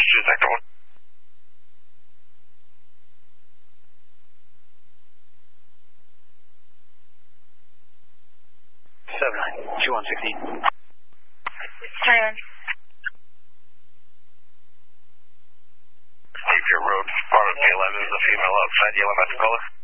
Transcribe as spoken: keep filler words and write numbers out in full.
two, sector one. seven nine, two one sixteen. Turn. Steve, your road, Spartan eleven is a female outside, yellow Metrocolor.